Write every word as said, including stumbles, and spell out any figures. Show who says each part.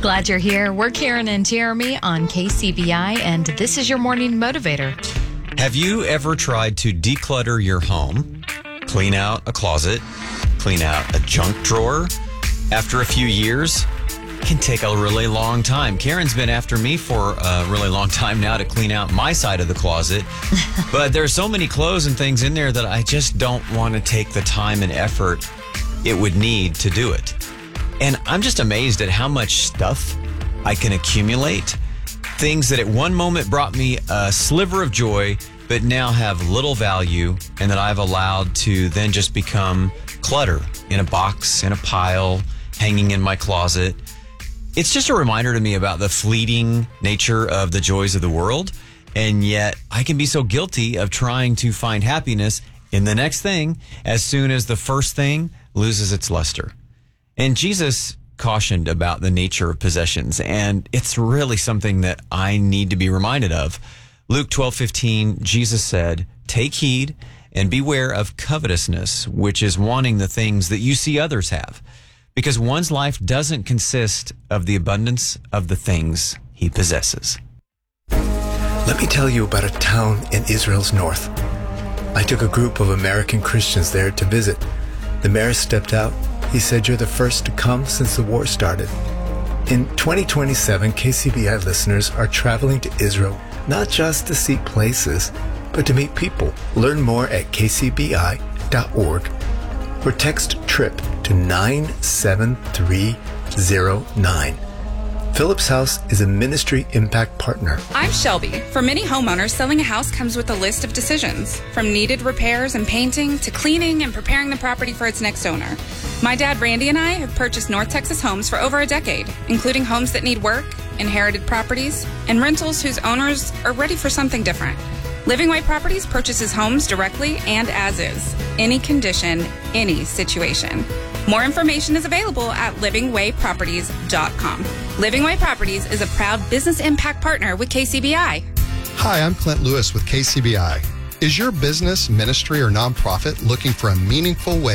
Speaker 1: Glad you're here. We're Karen and Jeremy on K C B I, and this is your morning motivator.
Speaker 2: Have you ever tried to declutter your home, clean out a closet, clean out a junk drawer? After a few years, it can take a really long time. Karen's been after me for a really long time now to clean out my side of the closet. But there's so many clothes and things in there that I just don't want to take the time and effort it would need to do it. And I'm just amazed at how much stuff I can accumulate. Things that at one moment brought me a sliver of joy, but now have little value, and that I've allowed to then just become clutter in a box, in a pile, hanging in my closet. It's just a reminder to me about the fleeting nature of the joys of the world. And yet I can be so guilty of trying to find happiness in the next thing as soon as the first thing loses its luster. And Jesus cautioned about the nature of possessions, and it's really something that I need to be reminded of. Luke twelve fifteen, Jesus said, "Take heed and beware of covetousness, which is wanting the things that you see others have, because one's life doesn't consist of the abundance of the things he possesses."
Speaker 3: Let me tell you about a town in Israel's north. I took a group of American Christians there to visit. The mayor stepped out. He said, "You're the first to come since the war started." In twenty twenty-seven, K C B I listeners are traveling to Israel, not just to see places, but to meet people. Learn more at k c b i dot org or text TRIP to nine seven three zero nine. Phillips House is a ministry impact partner.
Speaker 4: I'm Shelby. For many homeowners, selling a house comes with a list of decisions, from needed repairs and painting to cleaning and preparing the property for its next owner. My dad, Randy, and I have purchased North Texas homes for over a decade, including homes that need work, inherited properties, and rentals whose owners are ready for something different. Living Way Properties purchases homes directly and as is, any condition, any situation. More information is available at living way properties dot com. Living Way Properties is a proud business impact partner with K C B I.
Speaker 5: Hi, I'm Clint Lewis with K C B I. Is your business, ministry, or nonprofit looking for a meaningful way